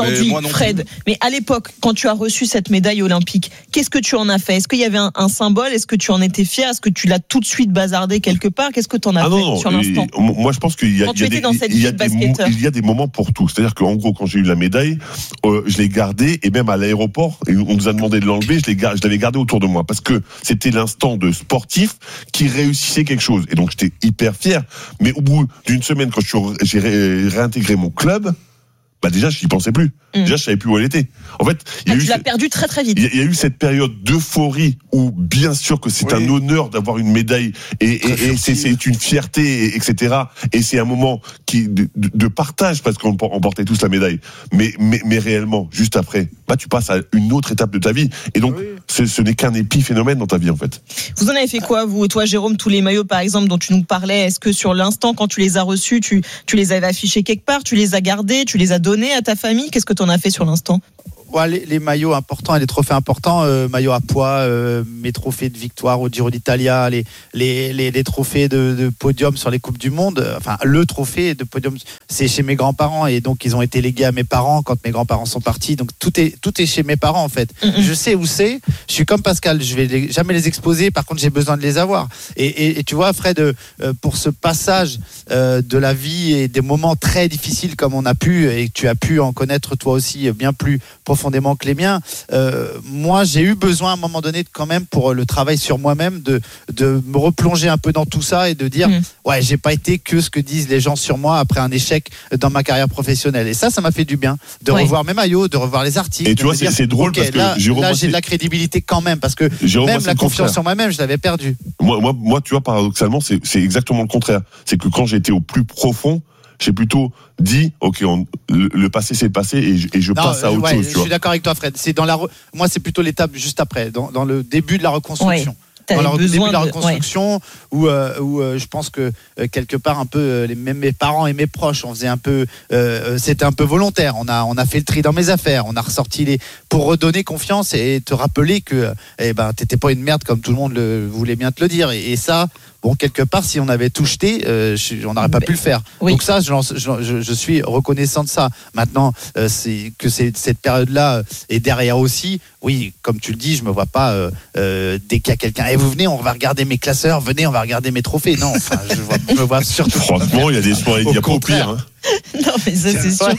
Speaker 1: aujourd'hui, Fred. Mais à l'époque, quand tu as reçu cette médaille olympique, qu'est-ce que tu en as fait? Est-ce qu'il y avait un, un symbole? Est-ce que tu en étais fier? Est-ce que tu l'as tout de suite bazardé quelque part? Qu'est-ce que tu en as ah fait non, sur l'instant?
Speaker 4: Moi, je pense qu'il y a, il y a, des, il y a, des, il y a des moments pour tout. C'est-à-dire qu'en gros, quand j'ai eu la médaille, euh, je l'ai gardée, et même à l'aéroport, on nous a demandé de l'enlever, je, l'ai, je l'avais gardée autour de moi, parce que c'était l'instant de sportif qui réussissait quelque chose. Et donc, j'étais hyper fier. Mais au bout d'une semaine, quand je suis, j'ai ré, réintégré mon club, bah déjà, je n'y pensais plus. Mmh. Déjà, je savais plus où elle était. En fait, il y a
Speaker 1: ah,
Speaker 4: eu
Speaker 1: tu l'as ce... perdu très très vite.
Speaker 4: Il y a eu cette période d'euphorie où, bien sûr, que c'est oui. un honneur d'avoir une médaille et, et, et c'est, c'est une fierté, et, etc. Et c'est un moment qui de, de partage parce qu'on portait tous la médaille. Mais, mais, mais réellement, juste après, bah tu passes à une autre étape de ta vie. Et donc, oui. ce, ce n'est qu'un épiphénomène dans ta vie, en fait.
Speaker 1: Vous en avez fait quoi, vous, toi, Jérôme, tous les maillots, par exemple, dont tu nous parlais? Est-ce que sur l'instant, quand tu les as reçus, tu, tu les avais affichés quelque part, tu les as gardés, tu les as donnés à ta famille? Qu'est-ce que tu en as fait sur l'instant?
Speaker 5: Ouais, les, les maillots importants et les trophées importants, euh, maillots à poids, euh, mes trophées de victoire au Giro d'Italia, les, les, les, les trophées de, de podium sur les Coupes du Monde, enfin le trophée de podium, c'est chez mes grands-parents et donc ils ont été légués à mes parents quand mes grands-parents sont partis, donc tout est, tout est chez mes parents en fait. Mm-hmm. Je sais où c'est, je suis comme Pascal, je vais les, jamais les exposer, par contre j'ai besoin de les avoir. Et, et, et tu vois Fred, euh, pour ce passage euh, de la vie et des moments très difficiles comme on a pu, et tu as pu en connaître toi aussi bien plus profondément profondément que les miens. Euh, moi, j'ai eu besoin à un moment donné, quand même, pour le travail sur moi-même, de, de me replonger un peu dans tout ça et de dire, mmh. ouais, j'ai pas été que ce que disent les gens sur moi après un échec dans ma carrière professionnelle. Et ça, ça m'a fait du bien de ouais. revoir mes maillots, de revoir les articles.
Speaker 4: Et tu vois, c'est,
Speaker 5: dire,
Speaker 4: c'est drôle
Speaker 5: okay,
Speaker 4: parce que
Speaker 5: là,
Speaker 4: Jérôme,
Speaker 5: là j'ai de la crédibilité quand même, parce que Jérôme, même la confiance en moi-même, je l'avais perdue.
Speaker 4: Moi, moi, moi, tu vois, paradoxalement, c'est, c'est exactement le contraire. C'est que quand j'étais au plus profond, j'ai plutôt dit, ok, on, le, le passé c'est le passé et je, et je non, passe à autre
Speaker 5: ouais,
Speaker 4: chose.
Speaker 5: Je
Speaker 4: tu vois.
Speaker 5: suis d'accord avec toi, Fred. C'est dans la, re... moi c'est plutôt l'étape juste après, dans, dans le début de la reconstruction. Ouais. Dans le début de la reconstruction, de... ouais. où, euh, où euh, je pense que euh, quelque part un peu, euh, les, même mes parents et mes proches, on faisait un peu, euh, c'était un peu volontaire. On a, on a fait le tri dans mes affaires, on a ressorti les, pour redonner confiance et te rappeler que, eh ben, t'étais pas une merde comme tout le monde le, voulait bien te le dire. Et, et ça. Bon, quelque part, si on avait tout jeté, euh, je, on n'aurait pas pu le faire. Oui. Donc ça, je, je, je suis reconnaissant de ça. Maintenant, euh, c'est que c'est, cette période-là est derrière aussi. Oui, comme tu le dis, je me vois pas euh, euh, dès qu'il y a quelqu'un. Et hey, vous venez, on va regarder mes classeurs. Venez, on va regarder mes trophées. Non, enfin, je, vois, je me vois surtout.
Speaker 4: Franchement, il y a des soirées, il y a pas au pire. Hein.
Speaker 1: Non, mais ça, c'est sûr.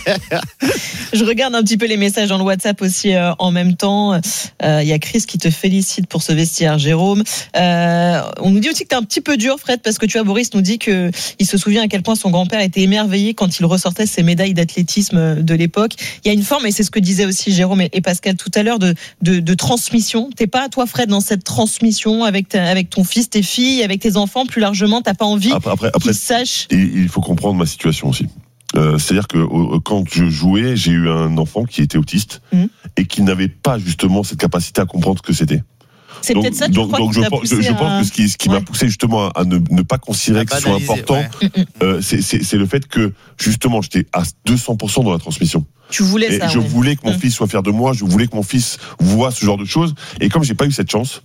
Speaker 1: Je regarde un petit peu les messages dans le WhatsApp aussi euh, en même temps. Il euh, y a Chris qui te félicite pour ce vestiaire, Jérôme. Euh, on nous dit aussi que t'es un petit peu dur, Fred, parce que tu vois, Boris nous dit que il se souvient à quel point son grand-père était émerveillé quand il ressortait ses médailles d'athlétisme de l'époque. Il y a une forme, et c'est ce que disaient aussi Jérôme et Pascal tout à l'heure, de, de, de transmission. T'es pas, toi, Fred, dans cette transmission avec, ta, avec ton fils, tes filles, avec tes enfants, plus largement, t'as pas envie après, après, après, qu'ils sachent.
Speaker 4: Il faut comprendre ma situation aussi. Euh, c'est-à-dire que euh, quand je jouais, j'ai eu un enfant qui était autiste mmh. et qui n'avait pas justement cette capacité à comprendre ce que c'était.
Speaker 1: C'est
Speaker 4: donc,
Speaker 1: peut-être ça, tu
Speaker 4: donc,
Speaker 1: crois
Speaker 4: donc je, pense, je, je pense que ce qui, ce qui ouais. m'a poussé justement à ne, ne pas considérer que ce soit important, ouais. euh, c'est, c'est, c'est le fait que justement j'étais à deux cents pour cent dans la transmission.
Speaker 1: Tu voulais
Speaker 4: et
Speaker 1: ça.
Speaker 4: Je
Speaker 1: ouais.
Speaker 4: voulais que mon mmh. fils soit fier de moi, je voulais que mon fils voie ce genre de choses. Et comme j'ai pas eu cette chance,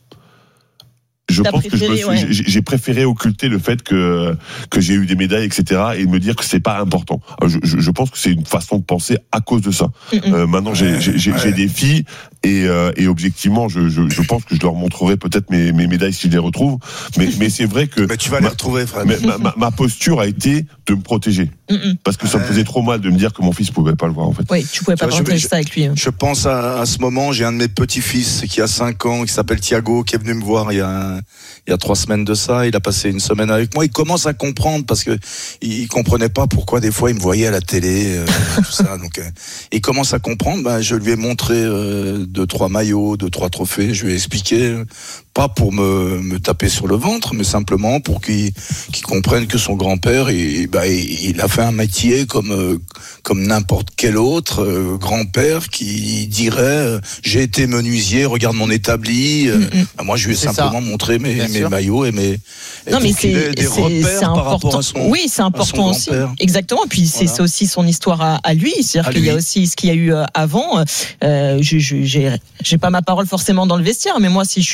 Speaker 4: je T'as pense que je me suis, ouais. j'ai, j'ai préféré occulter le fait que que j'ai eu des médailles, et cetera, et me dire que c'est pas important. Je, je, je pense que c'est une façon de penser à cause de ça. Mm-hmm. Euh, maintenant, j'ai, j'ai, j'ai, ouais. j'ai des filles et, euh, et objectivement, je, je, je pense que je leur montrerai peut-être mes, mes médailles si je les retrouve. Mais, mais c'est vrai que
Speaker 3: mais tu vas
Speaker 4: ma,
Speaker 3: les retrouver, Fred.
Speaker 4: Ma, ma, ma posture a été de me protéger. Mm-hmm. Parce que ça ouais. me faisait trop mal de me dire que mon fils pouvait pas le voir en fait.
Speaker 1: Oui, tu pouvais pas partager ça avec lui. Hein.
Speaker 3: Je pense à, à ce moment, j'ai un de mes petits-fils qui a cinq ans, qui s'appelle Thiago, qui est venu me voir il y a il y a trois semaines de ça. Il a passé une semaine avec moi. Il commence à comprendre parce que il comprenait pas pourquoi des fois il me voyait à la télé, euh, tout ça. Donc, euh, il commence à comprendre. Ben, je lui ai montré euh, deux trois maillots, deux trois trophées. Je lui ai expliqué. Pas pour me, me taper sur le ventre, mais simplement pour qu'il, qu'il comprenne que son grand-père, il, bah, il, il a fait un métier comme, comme n'importe quel autre euh, grand-père qui dirait euh, j'ai été menuisier, regarde mon établi. Euh, mm-hmm. bah, moi, je lui ai c'est simplement ça. montré mes, mes maillots et mes. Et
Speaker 1: non, mais c'est,
Speaker 3: des
Speaker 1: c'est, c'est important. Son, oui, c'est important aussi. Exactement. Et puis c'est, voilà. c'est aussi son histoire à, à lui. C'est-à-dire à qu'il lui. y a aussi ce qu'il y a eu avant. Euh, je, je, j'ai, j'ai pas ma parole forcément dans le vestiaire, mais moi, si je suis journaliste sportif,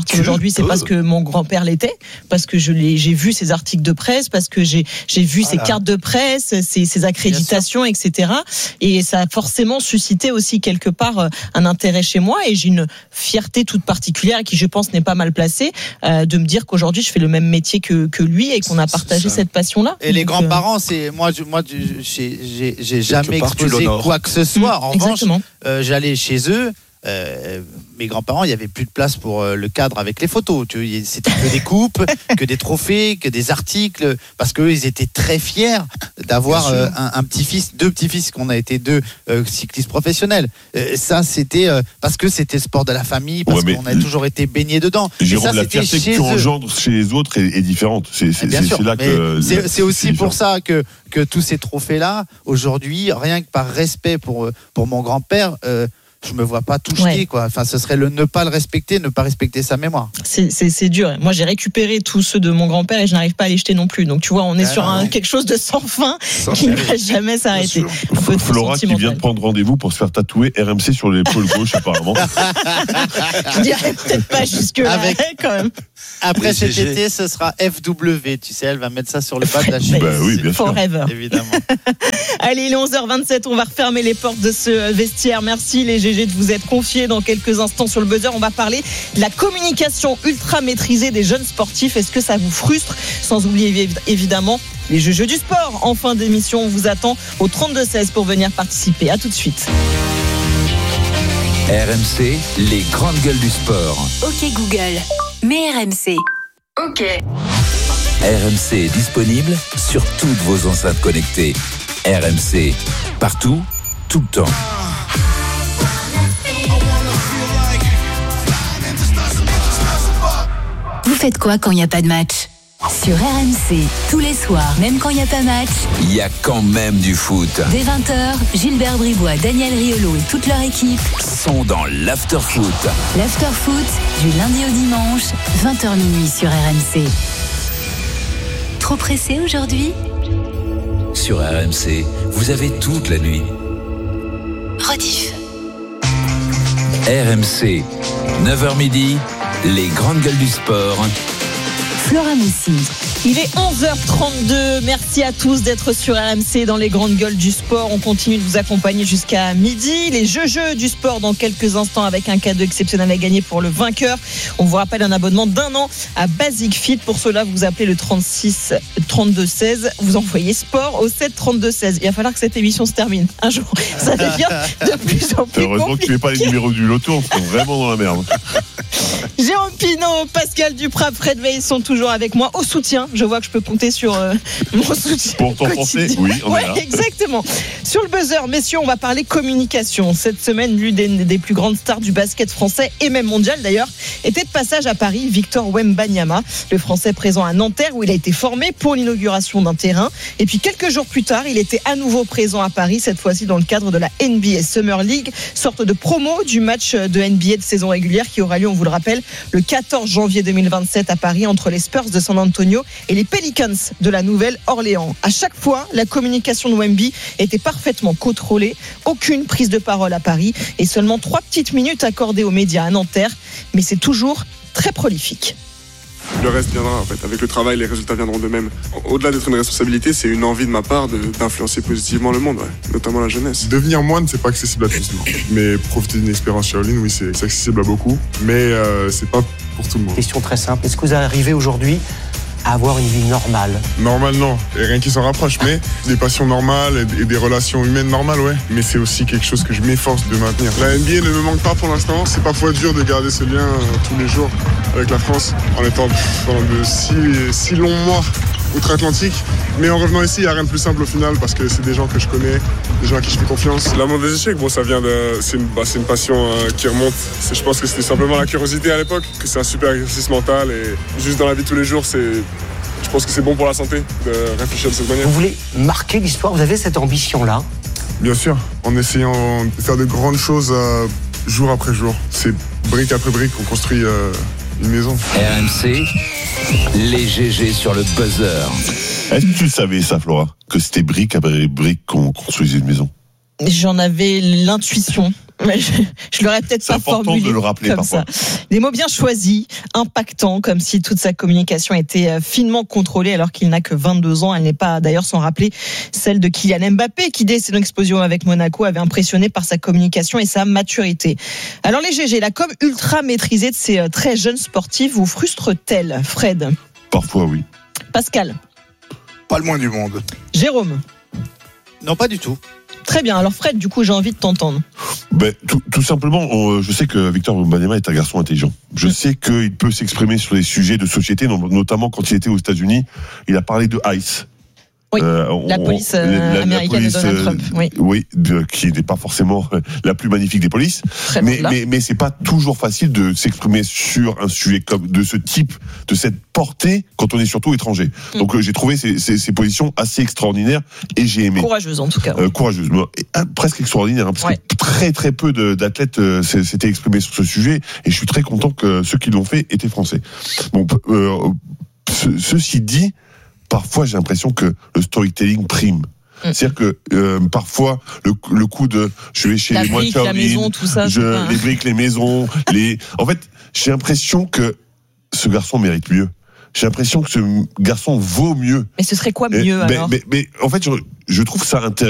Speaker 1: sportive aujourd'hui, c'est parce que mon grand-père l'était, parce que je l'ai, j'ai vu ses articles de presse, parce que j'ai, j'ai vu voilà. ses cartes de presse, ses, ses accréditations, et cetera. Et ça a forcément suscité aussi quelque part un intérêt chez moi, et j'ai une fierté toute particulière qui, je pense, n'est pas mal placée, euh, de me dire qu'aujourd'hui, je fais le même métier que, que lui et qu'on a partagé cette passion-là.
Speaker 5: Et Donc, les grands-parents, c'est moi, je, moi, j'ai, j'ai, j'ai jamais exposé quoi que ce soit. Mmh, en revanche, euh, j'allais chez eux. Euh, mes grands-parents, il n'y avait plus de place pour euh, le cadre avec les photos. Tu vois, c'était que des coupes, que des trophées, que des articles, parce qu'eux, ils étaient très fiers d'avoir euh, un, un petit-fils, deux petits-fils, qu'on a été deux euh, cyclistes professionnels. Euh, ça, c'était euh, parce que c'était le sport de la famille, parce ouais, qu'on a toujours été baigné dedans.
Speaker 4: Jérôme,
Speaker 5: ça,
Speaker 4: la fierté que tu engendres chez les autres est, est différente. C'est, c'est, c'est, c'est là que
Speaker 5: c'est, c'est aussi c'est pour ça que que tous ces trophées-là, aujourd'hui, rien que par respect pour pour mon grand-père. Euh, je me vois pas tout jeter, ouais. quoi. Enfin, ce serait le ne pas le respecter, ne pas respecter sa mémoire.
Speaker 1: C'est, c'est, c'est dur. Moi, j'ai récupéré tous ceux de mon grand-père et je n'arrive pas à les jeter non plus. Donc, tu vois, on est ah, sur un, quelque chose de sans fin sans qui ne va jamais s'arrêter.
Speaker 4: Flora qui vient de prendre rendez-vous pour se faire tatouer R M C sur l'épaule gauche, apparemment.
Speaker 1: Je dirais peut-être pas jusque-là, Avec... quand même.
Speaker 5: Après cet été, ce sera F W. Tu sais, elle va mettre ça sur le bas de la chaise.
Speaker 4: Bah oui, bien sûr.
Speaker 1: Forever.
Speaker 5: Évidemment.
Speaker 1: Allez, il est onze heures vingt-sept. On va refermer les portes de ce vestiaire. Merci, les G G, de vous être confiés dans quelques instants sur le buzzer. On va parler de la communication ultra maîtrisée des jeunes sportifs. Est-ce que ça vous frustre? Sans oublier, évidemment, les Jeux Jeux du sport. En fin d'émission, on vous attend au trente-deux seize pour venir participer. À tout de suite.
Speaker 7: R M C, les grandes gueules du sport.
Speaker 8: Ok Google, mets R M C. Ok.
Speaker 7: R M C est disponible sur toutes vos enceintes connectées. R M C, partout, tout le temps.
Speaker 8: Vous faites quoi quand il n'y a pas de match? Sur R M C, tous les soirs, même quand il n'y a pas match,
Speaker 7: il y a quand même du foot.
Speaker 8: Dès vingt heures, Gilbert Bribois, Daniel Riolo et toute leur équipe
Speaker 7: sont dans l'after-foot.
Speaker 8: L'after-foot, du lundi au dimanche, vingt heures minuit sur R M C. Trop pressé aujourd'hui?
Speaker 7: Sur R M C, vous avez toute la nuit.
Speaker 8: Rediff.
Speaker 7: R M C, neuf heures midi, les grandes gueules du sport.
Speaker 8: Flora Moussi.
Speaker 1: Il est onze heures trente-deux. Merci à tous d'être sur R M C dans les grandes gueules du sport. On continue de vous accompagner jusqu'à midi. Les jeux jeux du sport dans quelques instants avec un cadeau exceptionnel à gagner pour le vainqueur. On vous rappelle un abonnement d'un an à Basic Fit. Pour cela, vous appelez le trente-six trente-deux seize. Vous envoyez sport au sept trente-deux seize. Il va falloir que cette émission se termine un jour. Ça devient de plus en plus
Speaker 4: heureusement compliqué. Que tu n'es pas les numéros du loto. On est vraiment dans la merde.
Speaker 1: Jérôme Pinault, Pascal Duprat, Fred Veil sont toujours avec moi au soutien. Je vois que je peux compter sur euh, mon soutien.
Speaker 4: Pour ton français, oui, on
Speaker 1: ouais,
Speaker 4: est là.
Speaker 1: Exactement. Sur le buzzer, messieurs, on va parler communication. Cette semaine, l'une des, des plus grandes stars du basket français et même mondial d'ailleurs, était de passage à Paris, Victor Wembanyama, le français présent à Nanterre où il a été formé pour l'inauguration d'un terrain. Et puis quelques jours plus tard, il était à nouveau présent à Paris, cette fois-ci dans le cadre de la N B A Summer League, sorte de promo du match de N B A de saison régulière qui aura lieu, on vous le rappelle, le quatorze janvier deux mille vingt-sept à Paris entre les Spurs de San Antonio et les Pelicans de la Nouvelle-Orléans. À chaque fois, la communication de Wemby était parfaitement contrôlée. Aucune prise de parole à Paris et seulement trois petites minutes accordées aux médias à Nanterre. Mais c'est toujours très prolifique.
Speaker 10: Le reste viendra en fait. Avec le travail, les résultats viendront d'eux-mêmes. Au-delà d'être une responsabilité, c'est une envie de ma part de, d'influencer positivement le monde, ouais. Notamment la jeunesse.
Speaker 11: Devenir moine, c'est pas accessible à tous. Mais profiter d'une expérience Shaolin, oui, c'est, c'est accessible à beaucoup. Mais euh, c'est pas pour tout le monde.
Speaker 12: Question très simple. Est-ce que vous arrivez aujourd'hui à avoir une vie normale?
Speaker 11: Normal, non. Et rien qui s'en rapproche, mais des passions normales et des relations humaines normales, ouais. Mais c'est aussi quelque chose que je m'efforce de maintenir. La N B A ne me manque pas pour l'instant. C'est parfois dur de garder ce lien euh, tous les jours avec la France en étant pff, pendant de si, si longs mois outre-Atlantique. Mais en revenant ici, il n'y a rien de plus simple au final parce que c'est des gens que je connais, des gens à qui je fais confiance.
Speaker 10: L'amour des échecs, bon, ça vient de. C'est une, bah, c'est une passion euh, qui remonte. C'est, je pense que c'était simplement la curiosité à l'époque, que c'est un super exercice mental et juste dans la vie de tous les jours, c'est. Je pense que c'est bon pour la santé de réfléchir de cette manière.
Speaker 12: Vous voulez marquer l'histoire? Vous avez cette ambition-là?
Speaker 11: Bien sûr, en essayant de faire de grandes choses euh, jour après jour. C'est brique après brique qu'on construit euh, une maison.
Speaker 7: R M C, les G G sur le buzzer.
Speaker 4: Est-ce que tu savais ça, Flora? Que c'était brique après brique qu'on construisait une maison?
Speaker 1: J'en avais l'intuition. Mais je, je l'aurais peut-être
Speaker 4: c'est
Speaker 1: pas formulé
Speaker 4: de le rappeler
Speaker 1: comme
Speaker 4: parfois.
Speaker 1: ça. Des mots bien choisis, impactants, comme si toute sa communication était finement contrôlée alors qu'il n'a que vingt-deux ans. Elle n'est pas d'ailleurs sans rappeler celle de Kylian Mbappé qui dès son explosion avec Monaco avait impressionné par sa communication et sa maturité. Alors les G G, la com ultra maîtrisée de ces très jeunes sportifs vous frustre-t-elle, Fred ?
Speaker 4: Parfois oui.
Speaker 1: Pascal ?
Speaker 3: Pas le moins du monde.
Speaker 1: Jérôme ?
Speaker 5: Non, pas du tout.
Speaker 1: Très bien. Alors Fred, du coup, j'ai envie de t'entendre.
Speaker 4: Ben, tout, tout simplement, on, je sais que Victor Wembanyama est un garçon intelligent. Je mmh. sais qu'il peut s'exprimer sur les sujets de société, notamment quand il était aux États-Unis. Il a parlé de ICE.
Speaker 1: Oui, euh, on, la police euh, la, américaine la police, de Donald Trump. Oui,
Speaker 4: oui de, qui n'est pas forcément la plus magnifique des polices.
Speaker 1: Très
Speaker 4: mais,
Speaker 1: bon,
Speaker 4: mais, mais c'est pas toujours facile de s'exprimer sur un sujet comme de ce type, de cette portée, quand on est surtout étranger. Mmh. Donc euh, j'ai trouvé ces, ces, ces positions assez extraordinaires et j'ai aimé.
Speaker 1: Courageuse en tout cas.
Speaker 4: Euh, courageuse, et, euh, presque extraordinaire, hein, parce
Speaker 1: ouais.
Speaker 4: que très très peu de, d'athlètes euh, s'étaient exprimés sur ce sujet et je suis très content que ceux qui l'ont fait étaient français. Bon, euh, ce, ceci dit. Parfois, j'ai l'impression que le storytelling prime. Mmh. C'est-à-dire que euh, parfois, le, le coup de je vais chez
Speaker 1: la
Speaker 4: les moines
Speaker 1: brique, la maison, tout ça,
Speaker 4: je,
Speaker 1: pas...
Speaker 4: les briques, les maisons, les. En fait, j'ai l'impression que ce garçon mérite mieux. J'ai l'impression que ce garçon vaut mieux.
Speaker 1: Mais ce serait quoi mieux
Speaker 4: mais,
Speaker 1: alors
Speaker 4: mais, mais, mais en fait, je, je trouve ça intéressant.